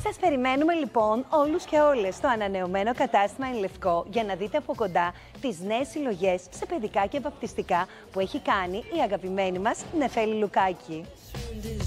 Σας περιμένουμε λοιπόν όλους και όλες στο ανανεωμένο κατάστημα Εν Λευκό για να δείτε από κοντά τις νέες συλλογές σε παιδικά και βαπτιστικά που έχει κάνει η αγαπημένη μας Νεφέλη Λουκάκη.